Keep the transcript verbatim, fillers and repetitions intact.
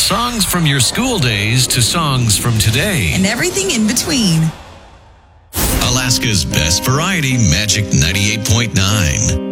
songs from your school days to songs from today. And everything in between. Alaska's best variety, Magic ninety-eight point nine.